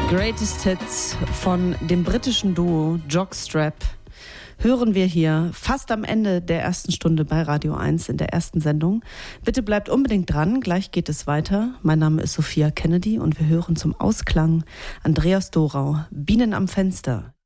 Greatest Hits von dem britischen Duo Jockstrap hören wir hier fast am Ende der ersten Stunde bei Radio 1 in der ersten Sendung. Bitte bleibt unbedingt dran, gleich geht es weiter. Mein Name ist Sophia Kennedy und wir hören zum Ausklang Andreas Dorau, Bienen am Fenster.